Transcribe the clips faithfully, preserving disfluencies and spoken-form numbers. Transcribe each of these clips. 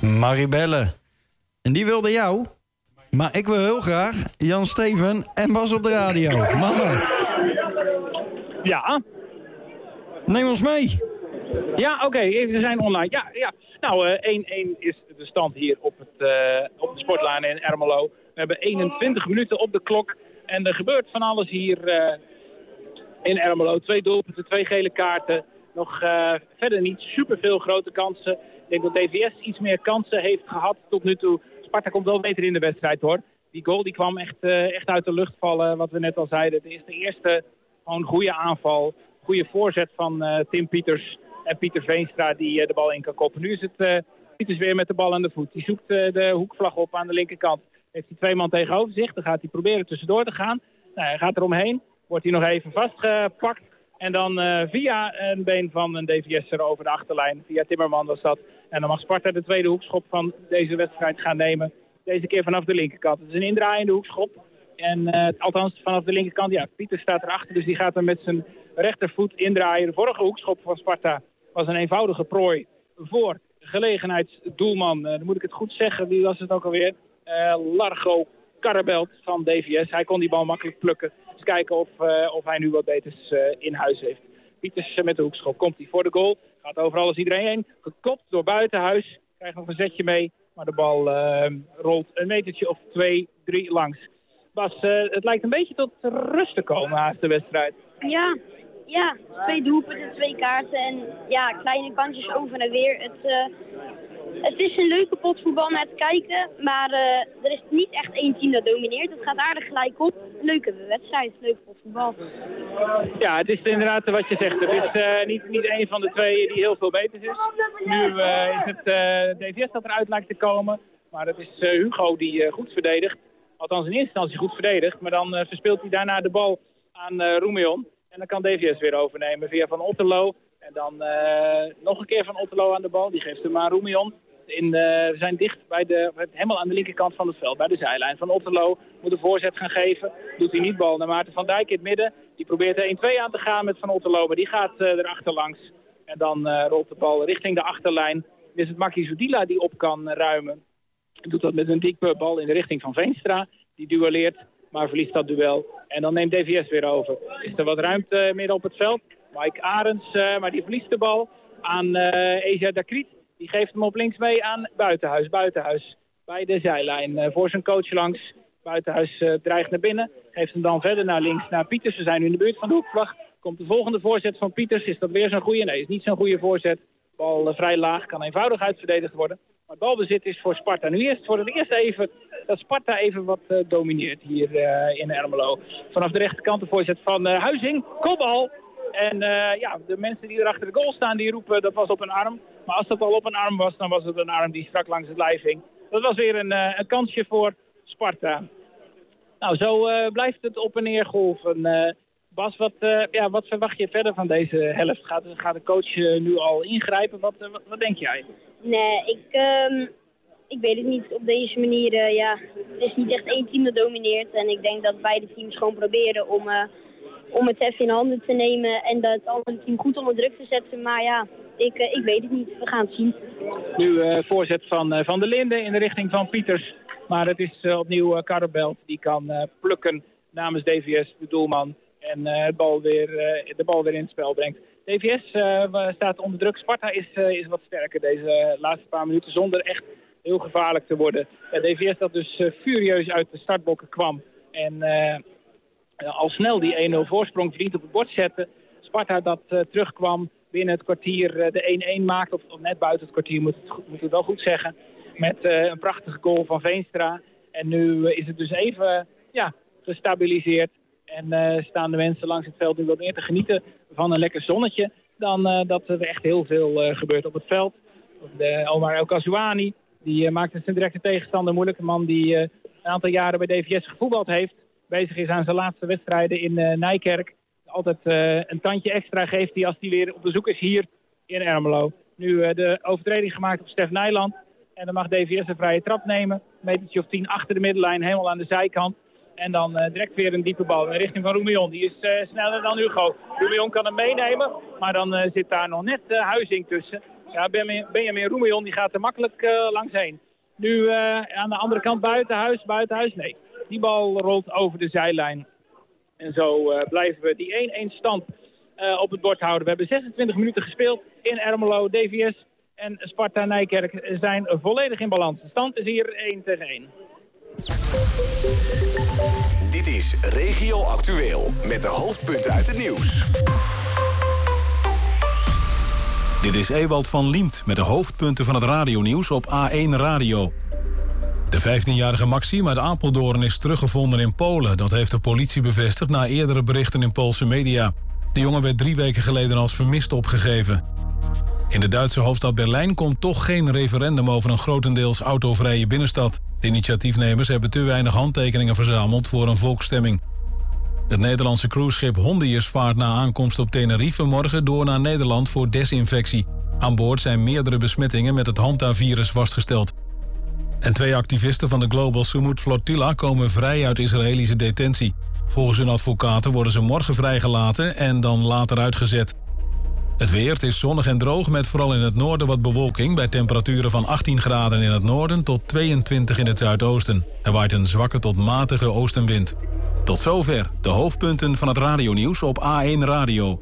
Maribelle. En die wilde jou. Maar ik wil heel graag Jan Steven en Bas op de radio. Mannen. Ja. Neem ons mee. Ja, oké. Okay. We zijn online. Ja, ja. Nou, uh, één-één is de stand hier op, het, uh, op de sportlijn in Ermelo. We hebben eenentwintig minuten op de klok. En er gebeurt van alles hier uh, in Ermelo. Twee doelpunten, twee gele kaarten. Nog uh, verder niet superveel grote kansen. Ik denk dat D V S iets meer kansen heeft gehad tot nu toe. Sparta komt wel beter in de wedstrijd, hoor. Die goal die kwam echt, uh, echt uit de lucht vallen, wat we net al zeiden. Het is de eerste gewoon goede aanval. Goede voorzet van uh, Tim Pieters en Pieter Veenstra die uh, de bal in kan koppen. Nu is het uh, Pieters weer met de bal aan de voet. Die zoekt uh, de hoekvlag op aan de linkerkant. Heeft hij twee man tegenover zich. Dan gaat hij proberen tussendoor te gaan. Nou, hij gaat er omheen. Wordt hij nog even vastgepakt. En dan uh, via een been van een D V S'er over de achterlijn. Via Timmerman was dat. En dan mag Sparta de tweede hoekschop van deze wedstrijd gaan nemen. Deze keer vanaf de linkerkant. Het is een indraaiende hoekschop. En uh, althans vanaf de linkerkant. Ja, Pieter staat erachter. Dus die gaat er met zijn rechtervoet indraaien. De vorige hoekschop van Sparta was een eenvoudige prooi voor gelegenheidsdoelman. Uh, dan moet ik het goed zeggen. Wie was het ook alweer? Uh, Largo Karrebelt van D V S. Hij kon die bal makkelijk plukken. Dus kijken of, uh, of hij nu wat beters uh, in huis heeft. Pieters uh, met de hoekschop. Komt hij voor de goal. Gaat over alles iedereen heen. Geklopt door Buitenhuis. Krijgt nog een zetje mee. Maar de bal uh, rolt een metertje of twee, drie langs. Bas, uh, het lijkt een beetje tot rust te komen haast de wedstrijd. Ja, ja. Twee doelpunten, twee kaarten en ja, kleine kansjes over en weer. Het, uh, het is een leuke pot voetbal naar te kijken, maar uh, er is niet echt één team dat domineert. Het gaat aardig gelijk op. Een leuke wedstrijd, leuke pot voetbal. Ja, het is inderdaad wat je zegt. Het is uh, niet, niet één van de twee die heel veel beter is. Nu uh, is het uh, D V S dat eruit lijkt te komen, maar het is uh, Hugo die uh, goed verdedigt. Althans in eerste instantie goed verdedigd, maar dan uh, verspeelt hij daarna de bal aan uh, Roemion. En dan kan D V S weer overnemen via Van Otterlo. En dan uh, nog een keer Van Otterlo aan de bal. Die geeft hem aan Roemion. In de, we zijn dicht bij de, helemaal aan de linkerkant van het veld, bij de zijlijn. Van Otterlo moet een voorzet gaan geven. Doet hij niet bal naar Maarten van Dijk in het midden. Die probeert er één-twee aan te gaan met Van Otterlo, maar die gaat uh, erachter langs. En dan uh, rolt de bal richting de achterlijn. Dan is het Maki Zudila die op kan ruimen. Doet dat met een diepe bal in de richting van Veenstra. Die duelleert, maar verliest dat duel. En dan neemt D V S weer over. Is er wat ruimte midden op het veld. Mike Arends, uh, maar die verliest de bal aan uh, Eza Dakriet. Die geeft hem op links mee aan Buitenhuis. Buitenhuis bij de zijlijn. Uh, voor zijn coach langs. Buitenhuis uh, dreigt naar binnen. Geeft hem dan verder naar links naar Pieters. We zijn nu in de buurt van de hoekvlag. Komt de volgende voorzet van Pieters. Is dat weer zo'n goede? Nee, is niet zo'n goede voorzet. Bal uh, vrij laag. Kan eenvoudig uitverdedigd worden. Maar het balbezit is voor Sparta. Nu eerst voor het eerst even dat Sparta even wat uh, domineert hier uh, in Ermelo. Vanaf de rechterkant de voorzet van uh, Huizing. Kopbal. En uh, ja, de mensen die er achter de goal staan, die roepen dat was op een arm. Maar als dat al op een arm was, dan was het een arm die strak langs het lijf hing. Dat was weer een, uh, een kansje voor Sparta. Nou, zo uh, blijft het op en neer golven. Uh, Bas, wat, uh, ja, wat verwacht je verder van deze helft? Gaat, gaat de coach uh, nu al ingrijpen? Wat, uh, wat, wat denk jij? Nee, ik, um, ik weet het niet. Op deze manier, uh, ja, het is niet echt één team dat domineert. En ik denk dat beide teams gewoon proberen om, uh, om het even in handen te nemen. En dat het andere team goed onder druk te zetten. Maar ja, ik, uh, ik weet het niet. We gaan het zien. Nu uh, voorzet van uh, Van der Linden in de richting van Pieters. Maar het is uh, opnieuw uh, Karrebelt die kan uh, plukken namens D V S, de doelman. En uh, het bal weer, uh, de bal weer in het spel brengt. D V S uh, staat onder druk. Sparta is, uh, is wat sterker deze uh, laatste paar minuten zonder echt heel gevaarlijk te worden. Uh, D V S dat dus uh, furieus uit de startblokken kwam. En uh, uh, al snel die één-nul voorsprong vriend op het bord zette. Sparta dat uh, terugkwam binnen het kwartier uh, de één-één maakt. Of, of net buiten het kwartier moet het, moet het wel goed zeggen. Met uh, een prachtige goal van Veenstra. En nu uh, is het dus even uh, ja, gestabiliseerd. En uh, staan de mensen langs het veld nu wat meer te genieten van een lekker zonnetje. Dan uh, dat er echt heel veel uh, gebeurt op het veld. De Omar El Kazouani, die uh, maakt zijn directe tegenstander moeilijk. Een man die uh, een aantal jaren bij D V S gevoetbald heeft. Bezig is aan zijn laatste wedstrijden in uh, Nijkerk. Altijd uh, een tandje extra geeft hij als hij weer op bezoek is hier in Ermelo. Nu uh, de overtreding gemaakt op Stef Nijland. En dan mag D V S een vrije trap nemen. Een metertje of tien achter de middenlijn, helemaal aan de zijkant. En dan uh, direct weer een diepe bal in richting van Roemion. Die is uh, sneller dan Hugo. Roemion kan hem meenemen, maar dan uh, zit daar nog net uh, Huizing tussen. ja, Benjamin Roemillon die gaat er makkelijk uh, langs heen. Nu uh, aan de andere kant buitenhuis, buitenhuis, nee. Die bal rolt over de zijlijn. En zo uh, blijven we die één-één stand uh, op het bord houden. We hebben zesentwintig minuten gespeeld in Ermelo. D V S en Sparta Nijkerk zijn volledig in balans. De stand is hier één tegen één. Dit is Regio Actueel met de hoofdpunten uit het nieuws. Dit is Ewald van Liemt met de hoofdpunten van het radionieuws op A één Radio. De vijftienjarige Maxime uit Apeldoorn is teruggevonden in Polen. Dat heeft de politie bevestigd na eerdere berichten in Poolse media. De jongen werd drie weken geleden als vermist opgegeven. In de Duitse hoofdstad Berlijn komt toch geen referendum over een grotendeels autovrije binnenstad. De initiatiefnemers hebben te weinig handtekeningen verzameld voor een volksstemming. Het Nederlandse cruiseschip Hondius vaart na aankomst op Tenerife morgen door naar Nederland voor desinfectie. Aan boord zijn meerdere besmettingen met het Hanta-virus vastgesteld. En twee activisten van de Global Sumud Flotilla komen vrij uit Israëlische detentie. Volgens hun advocaten worden ze morgen vrijgelaten en dan later uitgezet. Het weer, het is zonnig en droog met vooral in het noorden wat bewolking... bij temperaturen van achttien graden in het noorden tot tweeëntwintig in het zuidoosten. Er waait een zwakke tot matige oostenwind. Tot zover de hoofdpunten van het radionieuws op A één Radio.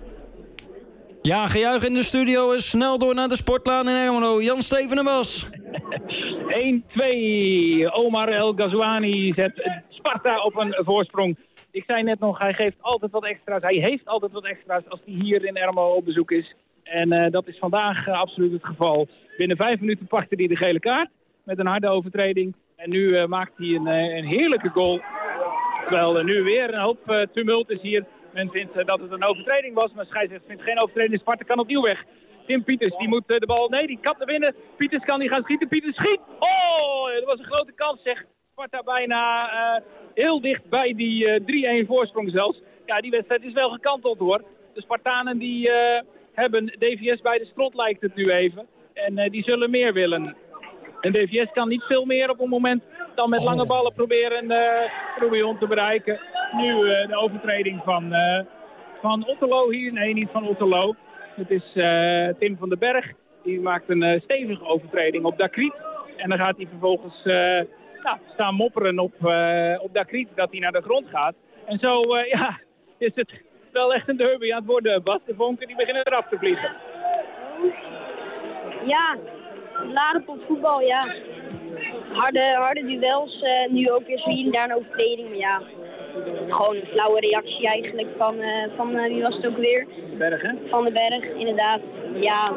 Ja, gejuich in de studio is snel door naar de sportlaan in Ermelo. Jan Steven en Bas. één twee. Omar El Ghazouani zet Sparta op een voorsprong. Ik zei net nog, hij geeft altijd wat extra's. Hij heeft altijd wat extra's als hij hier in Ermelo op bezoek is. En uh, dat is vandaag uh, absoluut het geval. Binnen vijf minuten pakte hij de gele kaart met een harde overtreding. En nu uh, maakt hij een, uh, een heerlijke goal. Terwijl uh, nu weer een hoop uh, tumult is hier. Men vindt uh, dat het een overtreding was, maar scheidsrechter vindt geen overtreding. Sparta kan opnieuw weg. Tim Pieters, die moet uh, de bal... Nee, die kan naar binnen. Pieters kan die gaan schieten. Pieters schiet! Oh, dat was een grote kans, zeg. Sparta bijna uh, heel dicht bij die uh, drie-één voorsprong zelfs. Ja, die wedstrijd is wel gekanteld hoor. De Spartanen die uh, hebben D V S bij de strot lijkt het nu even. En uh, die zullen meer willen. En D V S kan niet veel meer op een moment dan met lange ballen proberen uh, Rubion te bereiken. Nu uh, de overtreding van, uh, van Otterlo hier. Nee, niet van Otterlo. Het is uh, Tim van den Berg. Die maakt een uh, stevige overtreding op Dakriet. En dan gaat hij vervolgens... Uh, Nou, staan mopperen op, uh, op Dakriet dat hij naar de grond gaat. En zo uh, ja, is het wel echt een derby aan het worden. Bas, de vonken die beginnen eraf te vliegen. Ja, laden tot voetbal, ja. Harde, harde duels, uh, nu ook weer zo hier en daar een overtreding. Maar ja, gewoon een flauwe reactie eigenlijk van, uh, van uh, wie was het ook weer? De Berg, hè? Van den Berg, inderdaad. Ja.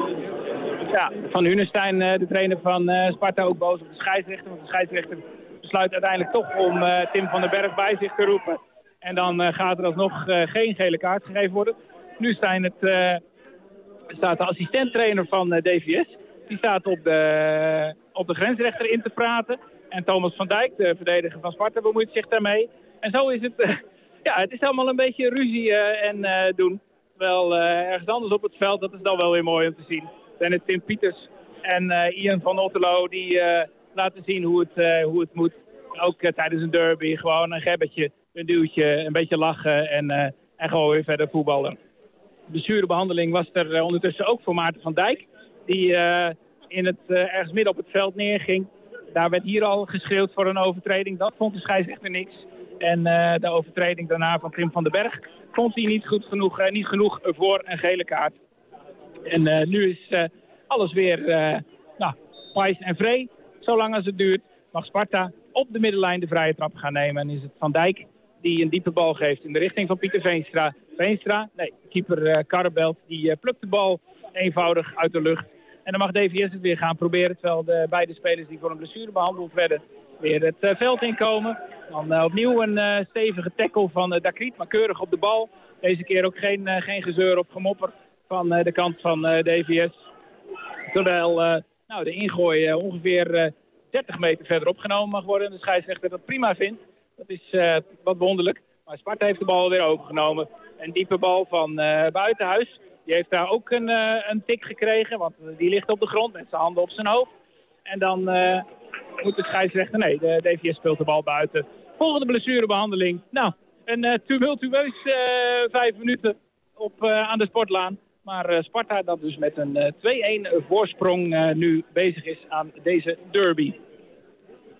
Ja, Van Hunestein, de trainer van uh, Sparta, ook boos op de scheidsrechter. Want de scheidsrechter besluit uiteindelijk toch om uh, Tim van den Berg bij zich te roepen. En dan uh, gaat er alsnog uh, geen gele kaart gegeven worden. Nu staan het, uh, staat de assistenttrainer van uh, D V S. Die staat op de, op de grensrechter in te praten. En Thomas van Dijk, de verdediger van Sparta, bemoeit zich daarmee. En zo is het, uh, ja, het is allemaal een beetje ruzie uh, en uh, doen. Terwijl uh, ergens anders op het veld, dat is dan wel weer mooi om te zien. Zijn het Tim Pieters en uh, Ian van Otterlo die uh, laten zien hoe het, uh, hoe het moet. Ook uh, tijdens een derby gewoon een gebbetje, een duwtje, een beetje lachen en, uh, en gewoon weer verder voetballen. Blessurebehandeling was er uh, ondertussen ook voor Maarten van Dijk. Die uh, in het, uh, ergens midden op het veld neerging. Daar werd hier al geschreeuwd voor een overtreding. Dat vond de scheidsrechter niks. En uh, de overtreding daarna van Tim van den Berg vond hij niet goed genoeg, uh, niet genoeg voor een gele kaart. En uh, nu is uh, alles weer uh, nou, pais en vree. Zolang als het duurt mag Sparta op de middenlijn de vrije trap gaan nemen. En is het Van Dijk die een diepe bal geeft in de richting van Pieter Veenstra. Veenstra, nee, keeper uh, Karrebelt, die uh, plukt de bal eenvoudig uit de lucht. En dan mag D V S het weer gaan proberen. Terwijl de beide spelers die voor een blessure behandeld werden weer het uh, veld inkomen. Dan uh, opnieuw een uh, stevige tackle van uh, Dakriet, maar keurig op de bal. Deze keer ook geen, uh, geen gezeur of gemopper van uh, de kant van uh, D V S. Terwijl uh, nou, de ingooi uh, ongeveer uh, dertig meter verder opgenomen mag worden. De scheidsrechter dat prima vindt. Dat is uh, wat wonderlijk. Maar Sparta heeft de bal weer overgenomen. Een diepe bal van uh, Buitenhuis. Die heeft daar ook een, uh, een tik gekregen. Want uh, die ligt op de grond met zijn handen op zijn hoofd. En dan uh, moet de scheidsrechter... Nee, de D V S speelt de bal buiten. Volgende blessurebehandeling. Nou, een uh, tumultueus uh, vijf minuten op, uh, aan de sportlaan. Maar uh, Sparta dat dus met een uh, twee-een voorsprong uh, nu bezig is aan deze derby.